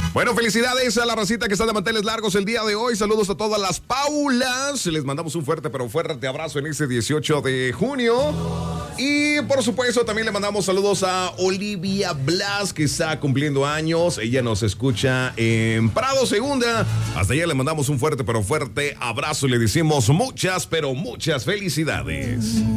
Bueno, felicidades a la racita que está de manteles largos el día de hoy. Saludos a todas las Paulas. Les mandamos un fuerte pero fuerte abrazo en este 18 de junio. Y por supuesto también le mandamos saludos a Olivia Blas, que está cumpliendo años. Ella nos escucha en Prado Segunda. Hasta allá le mandamos un fuerte pero fuerte abrazo y le decimos muchas pero muchas felicidades.